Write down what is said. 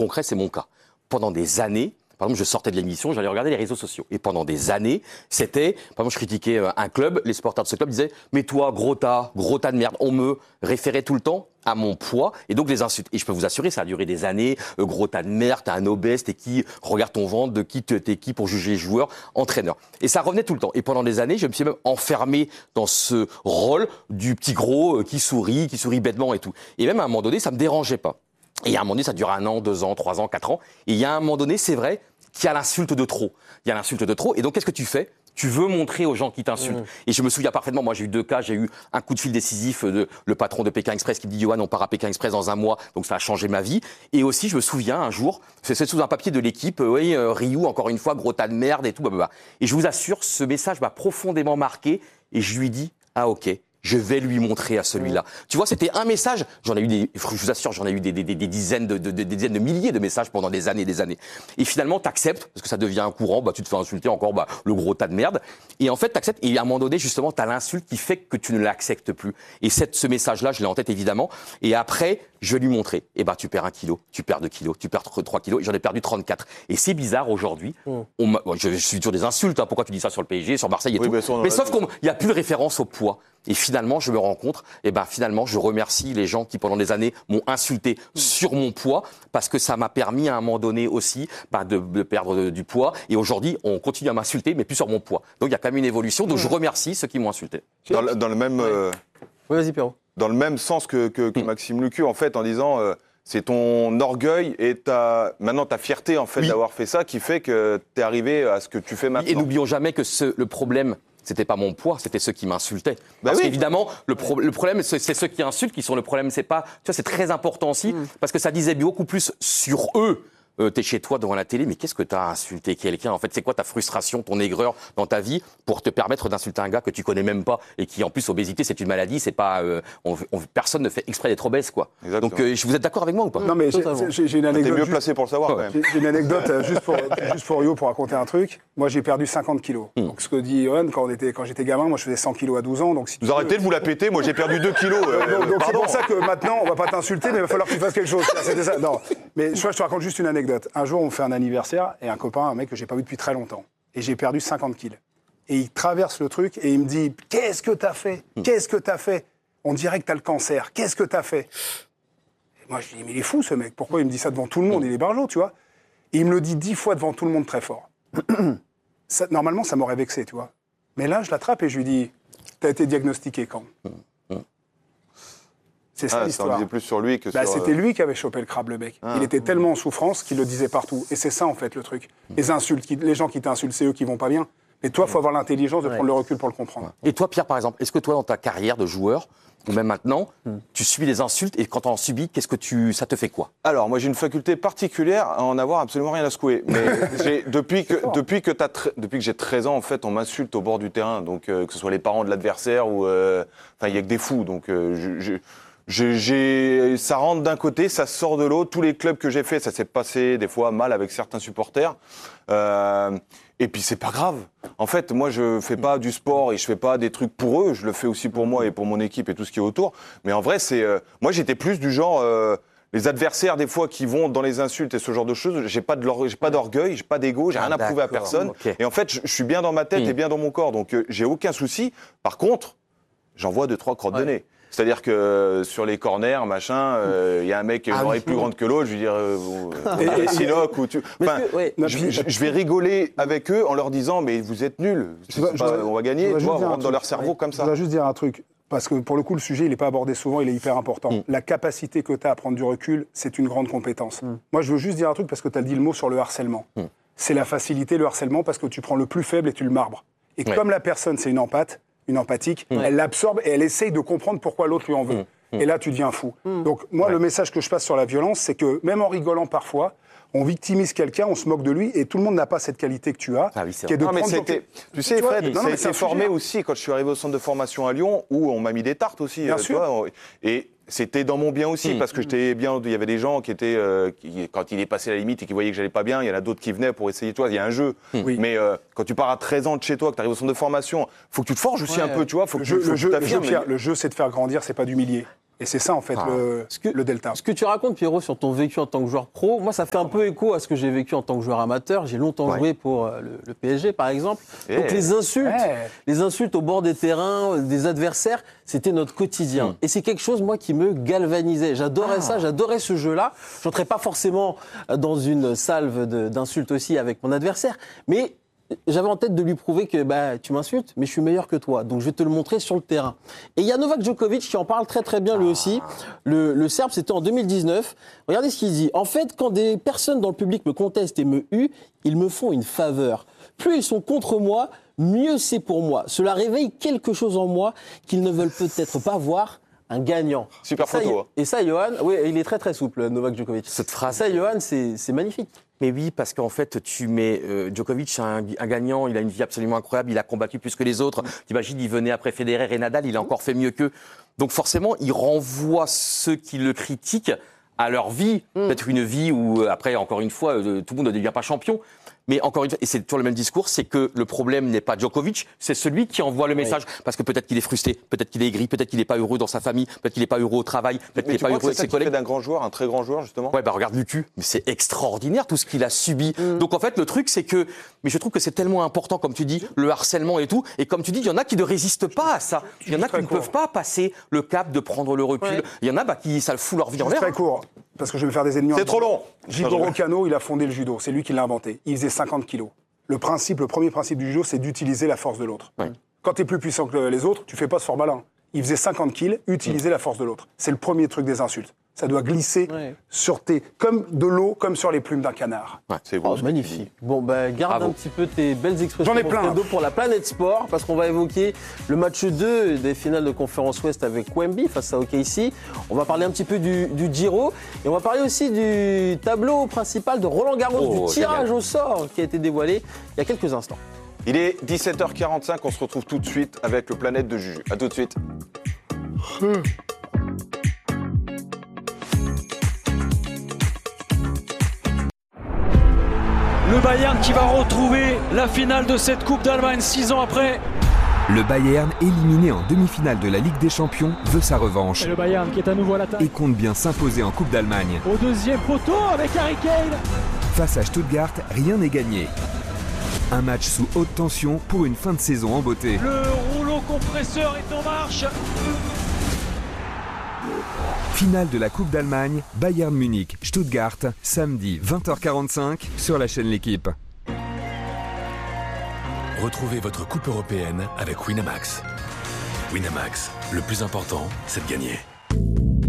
concret, c'est mon cas. Pendant des années, par exemple, je sortais de l'émission, j'allais regarder les réseaux sociaux. Et pendant des années, c'était, par exemple, je critiquais un club, les supporters de ce club disaient « Mais toi, gros tas de merde », on me référait tout le temps à mon poids, et donc les insultes. Et je peux vous assurer, ça a duré des années, gros tas de merde, t'es un obèse, t'es qui, regarde ton ventre, de qui t'es qui pour juger les joueurs, entraîneurs. Et ça revenait tout le temps. Et pendant des années, je me suis même enfermé dans ce rôle du petit gros qui sourit bêtement et tout. Et même à un moment donné, ça me dérangeait pas. Et à un moment donné, ça dure 1 an, 2 ans, 3 ans, 4 ans. Et il y a un moment donné, c'est vrai, qu'il y a l'insulte de trop. Il y a l'insulte de trop. Et donc, qu'est-ce que tu fais ? Tu veux montrer aux gens qui t'insultent. Et je me souviens parfaitement, moi j'ai eu 2 cas, j'ai eu un coup de fil décisif de le patron de Pékin Express qui me dit « Yoann, on part à Pékin Express dans 1 mois », donc ça a changé ma vie. Et aussi, je me souviens un jour, c'est sous un papier de l'équipe, Ryu, encore une fois, gros tas de merde et tout, blablabla. Et je vous assure, ce message m'a profondément marqué et je lui dis « Ah ok ». Je vais lui montrer à celui-là. Tu vois, c'était un message. J'en ai eu je vous assure, j'en ai eu des dizaines de milliers de messages pendant des années. Et finalement, t'acceptes, parce que ça devient un courant, tu te fais insulter encore, le gros tas de merde. Et en fait, t'acceptes. Et à un moment donné, justement, t'as l'insulte qui fait que tu ne l'acceptes plus. Et ce message-là, je l'ai en tête, évidemment. Et après, je vais lui montrer. Tu perds 1 kilo, tu perds 2 kilos, tu perds 3 kilos. Et j'en ai perdu 34. Et c'est bizarre aujourd'hui. Je suis toujours des insultes. Pourquoi tu dis ça sur le PSG, sur Marseille et tout. Mais sauf qu'il n'y a plus de référence au poids. Et finalement, je me rends compte, finalement, je remercie les gens qui, pendant des années, m'ont insulté sur mon poids, parce que ça m'a permis, à un moment donné aussi, de perdre du poids. Et aujourd'hui, on continue à m'insulter, mais plus sur mon poids. Donc, il y a quand même une évolution. Donc, je remercie ceux qui m'ont insulté. Dans le même... Oui, vas-y, Pierrot. Dans le même sens que Maxime Lucu, en fait, en disant... c'est ton orgueil et maintenant ta fierté, en fait, d'avoir fait ça, qui fait que tu es arrivé à ce que tu fais maintenant. Et n'oublions jamais que le problème... C'était pas mon poids, c'était ceux qui m'insultaient. Parce qu'évidemment, le problème, c'est ceux qui insultent qui sont le problème. C'est pas, tu vois, c'est très important aussi, parce que ça disait beaucoup plus sur eux. T'es chez toi devant la télé, mais qu'est-ce que t'as insulté quelqu'un ? En fait, c'est quoi ta frustration, ton aigreur dans ta vie pour te permettre d'insulter un gars que tu connais même pas et qui, en plus, obésité, c'est une maladie, c'est pas, personne ne fait exprès d'être obèse, quoi. Exactement. Donc, vous êtes d'accord avec moi ou pas ? Non, mais j'ai une anecdote. T'es mieux placé pour le savoir, quand même. J'ai une anecdote juste pour Rio, pour raconter un truc. Moi, j'ai perdu 50 kilos. Donc, ce que dit Yoann, quand j'étais gamin, moi, je faisais 100 kilos à 12 ans. Donc, si vous arrêtez de vous la péter, moi, j'ai perdu 2 kilos. Donc c'est pour ça que maintenant, on va pas t'insulter, mais il va falloir que tu fasses quelque chose. C'était ça. Non. Mais je te raconte juste une anecdote. Un jour, on fait un anniversaire et un mec que j'ai pas vu depuis très longtemps. Et j'ai perdu 50 kilos. Et il traverse le truc et il me dit « Qu'est-ce que t'as fait ? Qu'est-ce que t'as fait ? On dirait que t'as le cancer. Qu'est-ce que t'as fait ?» Et moi, je lui dis « Mais il est fou, ce mec. Pourquoi il me dit ça devant tout le monde ? Il est barjot, tu vois ?» Et il me le dit 10 fois devant tout le monde très fort. Normalement, ça m'aurait vexé, tu vois. Mais là, je l'attrape et je lui dis « T'as été diagnostiqué quand ?» C'est ça l'histoire. Ça en disait plus sur lui que sur... C'était lui qui avait chopé le crabe, le mec. Il était tellement en souffrance qu'il le disait partout. Et c'est ça, en fait, le truc. Les insultes, les gens qui t'insultent, c'est eux qui vont pas bien. Mais toi, il faut avoir l'intelligence de prendre le recul pour le comprendre. Et toi, Pierre, par exemple, est-ce que toi, dans ta carrière de joueur, ou même maintenant, tu subis des insultes et quand tu en subis, ça te fait quoi ? Alors, moi, j'ai une faculté particulière à en avoir absolument rien à secouer. Mais depuis que j'ai 13 ans, en fait, on m'insulte au bord du terrain. Donc, que ce soit les parents de l'adversaire ou... Enfin, il y a que des fous. Donc, ça rentre d'un côté, ça sort de l'autre. Tous les clubs que j'ai fait, ça s'est passé des fois mal avec certains supporters. Et puis c'est pas grave. En fait, moi je fais pas du sport et je fais pas des trucs pour eux. Je le fais aussi pour moi et pour mon équipe et tout ce qui est autour. Mais en vrai, moi j'étais plus du genre les adversaires des fois qui vont dans les insultes et ce genre de choses. J'ai pas d'orgueil, j'ai pas d'ego, j'ai rien à prouver à personne. Okay. Et en fait, je suis bien dans ma tête et bien dans mon corps. Donc j'ai aucun souci. Par contre, j'envoie 2-3 crottes de nez. C'est-à-dire que sur les corners, machin, il y a un mec qui a une oreille plus grande que l'autre, je veux dire, Sinoc ou tu... Enfin, je vais rigoler avec eux en leur disant, mais vous êtes nuls, on va gagner, on rentre dans leur cerveau comme ça. Je vais juste dire un truc, parce que pour le coup, le sujet, il n'est pas abordé souvent, il est hyper important. La capacité que tu as à prendre du recul, c'est une grande compétence. Moi, je veux juste dire un truc, parce que tu as dit le mot sur le harcèlement. C'est la facilité, le harcèlement, parce que tu prends le plus faible et tu le marbres. Et comme la personne, c'est une empathique, elle l'absorbe et elle essaye de comprendre pourquoi l'autre lui en veut. Et là, tu deviens fou. Donc, moi, le message que je passe sur la violence, c'est que même en rigolant parfois, on victimise quelqu'un, on se moque de lui, et tout le monde n'a pas cette qualité que tu as. Ah oui, c'est qui est de tu sais, Fred, ça a été formé aussi quand je suis arrivé au centre de formation à Lyon, où on m'a mis des tartes aussi. Bien sûr. Et c'était dans mon bien aussi, parce que j'étais bien. Il y avait des gens qui étaient, quand il est passé la limite et qui voyaient que j'allais pas bien, il y en a d'autres qui venaient pour essayer. Toi, il y a un jeu. Mais quand tu pars à 13 ans de chez toi, que tu arrives au centre de formation, faut que tu te forges aussi un peu, tu vois. Le jeu, c'est de faire grandir, c'est pas d'humilier. Et c'est ça, en fait, le delta. Ce que tu racontes, Pierrot, sur ton vécu en tant que joueur pro, moi, ça fait un peu écho à ce que j'ai vécu en tant que joueur amateur. J'ai longtemps joué pour le PSG, par exemple. Donc, les insultes au bord des terrains, des adversaires, c'était notre quotidien. Et c'est quelque chose, moi, qui me galvanisait. J'adorais ça, j'adorais ce jeu-là. Je n'entrais pas forcément dans une salve d'insultes aussi avec mon adversaire, mais j'avais en tête de lui prouver que tu m'insultes, mais je suis meilleur que toi. Donc je vais te le montrer sur le terrain. Et il y a Novak Djokovic qui en parle très très bien lui aussi. Le Serbe, c'était en 2019. Regardez ce qu'il dit. En fait, quand des personnes dans le public me contestent et me huent, ils me font une faveur. Plus ils sont contre moi, mieux c'est pour moi. Cela réveille quelque chose en moi qu'ils ne veulent peut-être pas voir. Un gagnant. Super photo. Et ça, Johan, oui, il est très très souple, Novak Djokovic. Cette phrase. Ça, Johan, c'est magnifique. Mais oui, parce qu'en fait, tu mets Djokovic, un gagnant, il a une vie absolument incroyable, il a combattu plus que les autres. T'imagines, il venait après Federer et Nadal, il a encore fait mieux qu'eux. Donc forcément, il renvoie ceux qui le critiquent à leur vie. Peut-être une vie où, après, encore une fois, tout le monde ne devient pas champion. Mais encore une fois, et c'est toujours le même discours, c'est que le problème n'est pas Djokovic, c'est celui qui envoie le message. Parce que peut-être qu'il est frustré, peut-être qu'il est aigri, peut-être qu'il n'est pas heureux dans sa famille, peut-être qu'il n'est pas heureux au travail, peut-être qu'il n'est pas heureux avec ses collègues. C'est d'un grand joueur, un très grand joueur, justement. Ouais, regarde Lucu, mais c'est extraordinaire tout ce qu'il a subi. Donc en fait, le truc, c'est que, mais je trouve que c'est tellement important, comme tu dis, le harcèlement et tout. Et comme tu dis, il y en a qui ne résistent pas à ça. Il y en a qui ne peuvent pas passer le cap de prendre le recul. Il y en a qui, ça le fout leur vie en l'air. Très court, parce que je vais me faire des ennemis. C'est trop long. Jigoro Kano, il a fondé le judo. C'est lui qui l'a inventé. Il faisait 50 kilos. Le premier principe du judo, c'est d'utiliser la force de l'autre. Quand tu es plus puissant que les autres, tu fais pas ce fort malin. Il faisait 50 kills, utiliser la force de l'autre. C'est le premier truc des insultes. Ça doit glisser sur comme de l'eau, comme sur les plumes d'un canard. C'est beau. Magnifique. Bon, garde un petit peu tes belles expressions. J'en ai plein. Pour la Planète Sport, parce qu'on va évoquer le match 2 des finales de Conférence Ouest avec Wemby face à OKC. On va parler un petit peu du Giro. Et on va parler aussi du tableau principal de Roland Garros, du tirage au sort qui a été dévoilé il y a quelques instants. Il est 17h45, on se retrouve tout de suite avec le Planète de Juju. À tout de suite. Le Bayern qui va retrouver la finale de cette Coupe d'Allemagne 6 ans après. Le Bayern, éliminé en demi-finale de la Ligue des Champions, veut sa revanche. Et le Bayern qui est à nouveau à l'attaque. Et compte bien s'imposer en Coupe d'Allemagne. Au deuxième poteau avec Harry Kane. Face à Stuttgart, rien n'est gagné. Un match sous haute tension pour une fin de saison en beauté. Le rouleau compresseur est en marche. Finale de la Coupe d'Allemagne, Bayern Munich, Stuttgart, samedi 20h45 sur la chaîne L'Équipe. Retrouvez votre coupe européenne avec Winamax. Winamax, le plus important, c'est de gagner.